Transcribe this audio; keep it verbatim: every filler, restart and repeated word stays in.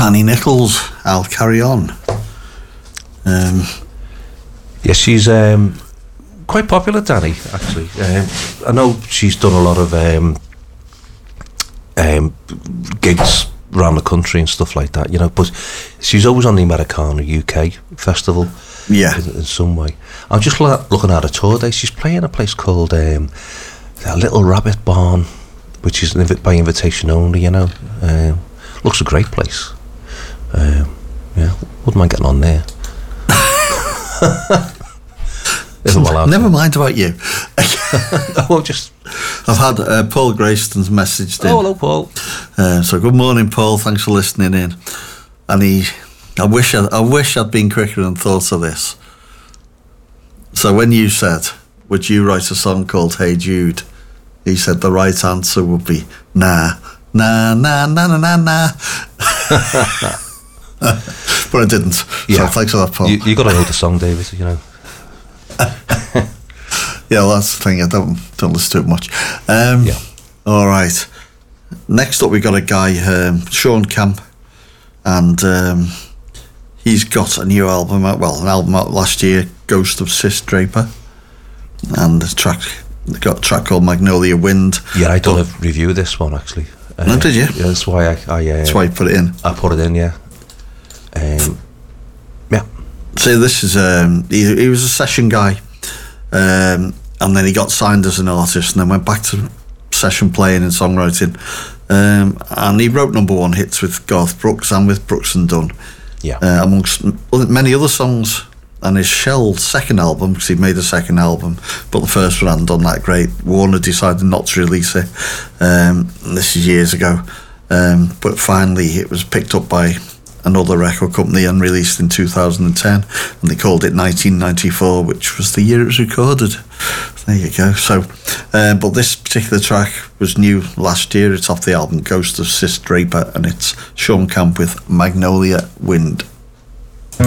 Danny Nichols, I'll Carry On. Um, yeah, she's um, quite popular, Danny, actually. Um, I know she's done a lot of um, um, gigs around the country and stuff like that, you know, but she's always on the Americana U K festival. Yeah. In, in some way. I'm just lo- looking at her tour day. She's playing a place called um, a Little Rabbit Barn, which is an inv- by invitation only, you know. Um, looks a great place. Um, yeah, wouldn't mind getting on there. well Never mind about you. well, just I've had uh, Paul Grayston's messaged in. Oh, hello, Paul. Uh, so good morning, Paul. Thanks for listening in. And he, I wish, I, I wish I'd been quicker and thought of this. So when you said, "Would you write a song called Hey Jude?" he said the right answer would be nah, nah, nah, nah, nah, nah, nah. But I didn't. Yeah. So thanks for that, Paul. You, you got to know the song, David. You know. Yeah, well, that's the thing. I don't don't listen to it much. Um, yeah. All right. Next up, we got a guy, um, Sean Camp, and um, he's got a new album out. Well, an album out last year, Ghost of Sis Draper, and a track got a track called Magnolia Wind. Yeah, I done but, a review of this one actually. Uh, oh, did you? Yeah, that's why I. I uh, that's why you put it in. I put it in. Yeah. Um, yeah. So this is um, he, he was a session guy, um, and then he got signed as an artist, and then went back to session playing and songwriting, um, and he wrote number one hits with Garth Brooks and with Brooks and Dunn, yeah, uh, amongst many other songs. And his Shell second album, because he made a second album, but the first one hadn't done that great. Warner decided not to release it. Um, and this is years ago, um, but finally it was picked up by another record company and released in two thousand ten, and they called it nineteen ninety-four, which was the year it was recorded. There you go. So, um, but this particular track was new last year. It's off the album Ghost of Sis Draper, and it's Sean Camp with Magnolia Wind.